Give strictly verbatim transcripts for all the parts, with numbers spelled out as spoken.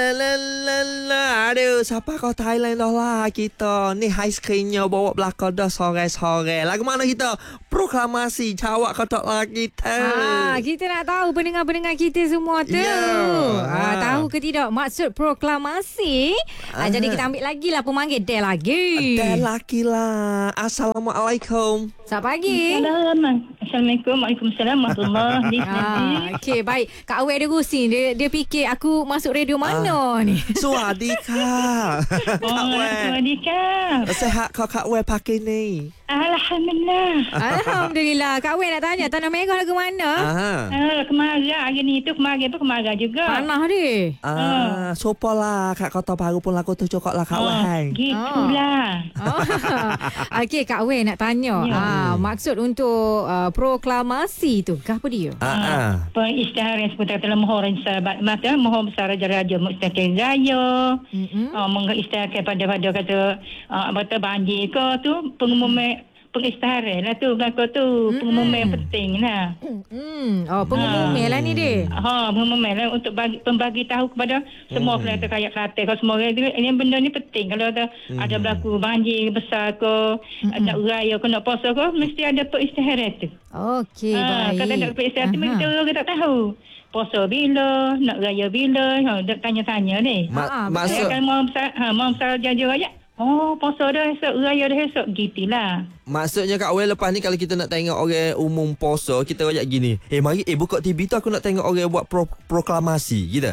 la la la la. Aduh, siapa kau Thailand dah lah kita. Ni high screennya bawa belakang dah sore-sore. Lagu mana kita? Proklamasi jawab kotak lah kita. Ah, kita nak tahu pendengar-pendengar kita semua tu. Yeah. Ah, tahu ke tidak maksud proklamasi? Ah, jadi kita ambil lagi lah pemanggil Del lagi. Del lagi lah. Assalamualaikum. Selamat pagi. Assalamualaikum. Waalaikumsalam warahmatullahi Ah, okey, baik. Kak Awek dia rusing. Dia, dia fikir aku masuk radio mana ah. ni? Swadika. Kak Wek. Swadika. Sehat kau Kak Wek pakai ni? Alhamdulillah. Alhamdulillah. Kak Awek nak tanya Tanah Merah lagu mana? Aha. Ah, kemarah hari ni tu kemarah pun kemarah juga. Panah dia. Ah, sopo lah Kak Kota Baru pun lagu tu cokok lah Kak Wek. Oh, gitulah. Oh. Okey, Kak Awek nak tanya. Ya. Ah, maksud untuk uh, proklamasi tu apa dia? Ah, ah. Pengisytiharan seputar dalam mohon sahabat mata mohon besar Raja-Raja Mustaqim Raya. Mm-hmm. Uh, mengisytiharkan pada pada kata uh, apa banjir ke tu pengumuman pengisytiharan lah tu belaka tu mm-hmm. pengumuman yang penting lah. Hmm. Oh, pengumuman lah ni dia. Ha, pengumuman lah untuk bagi, pembagi tahu kepada semua Hmm. kelihatan rakyat Kelantan. Kalau semua orang ini benda ni penting. Kalau ada Hmm. ada berlaku banjir besar ke, Hmm. nak raya ke, nak puasa ke, mesti ada pengisytiharan tu. Okey, Ha, baik. kalau tak pengisytiharan tu, kita orang tak tahu. Puasa bila, nak raya bila, ha, dia tanya-tanya ni. Ma- Ah, masuk Kalau mau besar, ha, mau besar janji raya. Oh, puasa dah esok, raya dah esok. Gitulah. Maksudnya Kak Wel lepas ni kalau kita nak tengok orang umum poso, kita rakyat gini. Eh mari eh buka T V tu aku nak tengok orang buat pro- proklamasi gitu.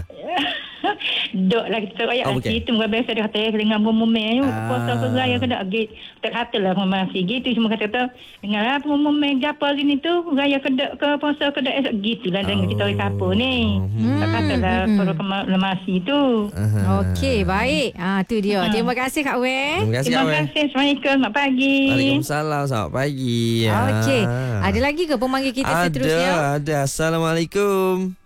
Dok lah kita rakyat Oh, oh, okey. itu muka biasa dia kata dengan pengumuman tu Ah. puasa ke raya ke tak git tak kata lah masih gitu semua kata tu dengan lah pengumuman gapo gini tu raya ke tak ke puasa ke tak esok gitulah Oh. dengan kita orang siapa ni Hmm. tak kata lah Hmm. proklamasi tu. Aha. Okey, baik. Ah, tu dia. Ha. Terima kasih Kak Wek. Terima kasih Kak Terima Wel. kasih. Assalamualaikum. Selamat pagi. Waalaikumsalam. Selamat pagi. Okey. Ah. Ada lagi ke pemanggil kita ada, seterusnya? Ada. Assalamualaikum.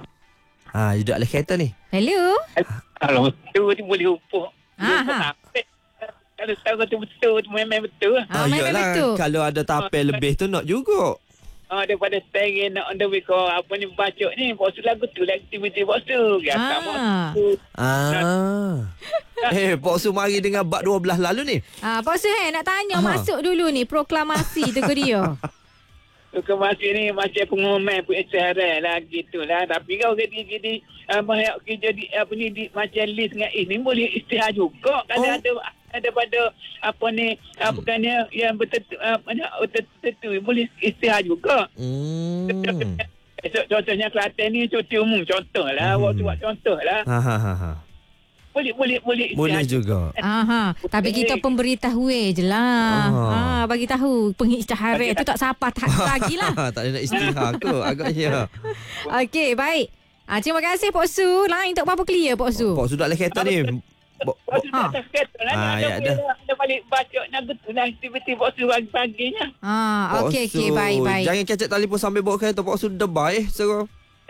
Ah, you duduk dalam kereta ni. Hello. Kalau betul ni boleh upuk. Ah, Upuk ha. tapik. Kalau tahu kata betul tu memang betul. Ah, memang yalah, betul. kalau ada tapel lebih tu nak juga. Ah, daripada steering nak on the way kau apa ni bacok ni. Bosu lagu tu lah aktiviti bosu. Ya Ah. tak bosu. Ah. Eh, Pak Su mari dengan bab dua belas lalu ni. Ah, Pak Suhail nak tanya Aha. masuk dulu ni proklamasi tu ke dia? Tukar masih ni macam pengumuman pun isytiharan lah gitu lah. Tapi kau jadi-jadi apa yang kerja di apa ni di, macam list dengan ini boleh isytihar juga. Kalau Oh. ada ada pada apa ni apa bukannya yang betul apa betul boleh isytihar juga. Hmm. Esok contohnya Kelantan ni cuti umum contohlah Hmm. waktu buat contohlah Ha ha ha ha. boleh boleh boleh Boleh isytihar juga. Aha, tapi kita pemberitahu je lah. Ah. Ah, bagi tahu pengisytiharan tu tak siapa tak lagi lah. Tak ada nak istihar kot agaknya. Okey, baik. Ah, terima kasih Pak Su. Lain tak apa-apa clear Pak Su. Pak Su duduk dalam kereta ni. Bo- Waktu Ha. tak kata lah Ah, ada, ya, ada, ada balik baca nak betul lah aktiviti waktu pagi-paginya. Ah, okey Pak okey Su, baik baik. Jangan kecek telefon sambil bawa kereta. Pak Su debai seru.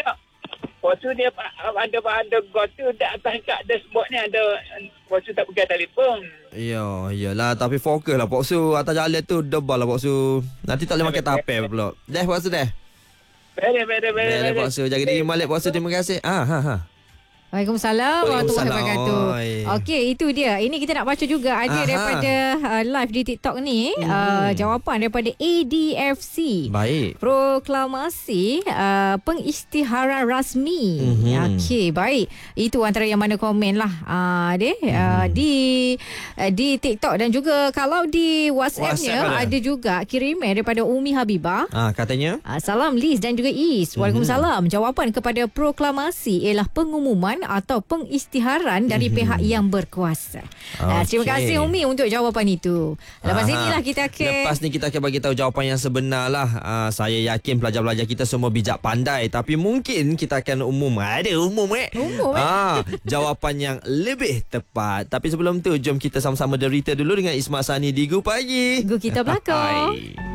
Waktu dia ada ada got tu dah atas kat dashboard ni ada waktu tak pegang telefon. Ya, iyalah tapi fokus lah Pak Su atas jalan tu debal lah Pak Su. Nanti tak boleh makan tapel pula. Dah Pak Su dah. Bere bere bere. Dah Pak Su jaga diri Malik Pak Su terima kasih. Ah ha ha. Waalaikumsalam warahmatullahi Waalaikumsalam. wabarakatuh. Oi. Okey, itu dia. Ini kita nak baca juga ada Aha. daripada uh, live di TikTok ni Mhm. uh, jawapan daripada A D F C. Baik. Proklamasi uh, pengisytiharan rasmi. Mhm. Okey, baik. Itu antara yang mana komen lah uh, dia uh, di uh, di TikTok dan juga kalau di WhatsApp-nya WhatsApp ada. ada juga kiriman daripada Umi Habibah. Ah katanya. Uh, salam Liz dan juga Is. Waalaikumsalam. Jawapan kepada proklamasi ialah pengumuman atau pengisytiharan dari pihak yang berkuasa. Uh, terima Okey. kasih Umi untuk jawapan itu. Lepas Aha. inilah kita akan Lepas ni kita akan bagi tahu jawapan yang sebenar lah. Uh, saya yakin pelajar-pelajar kita semua bijak pandai. Tapi mungkin kita akan umum. Ada umum eh. Umum, eh? Ah, jawapan yang lebih tepat. Tapi sebelum tu jom kita sama-sama derita dulu dengan Ismail Sani di Gu Pagi. Gu Kita Belakang. Hai.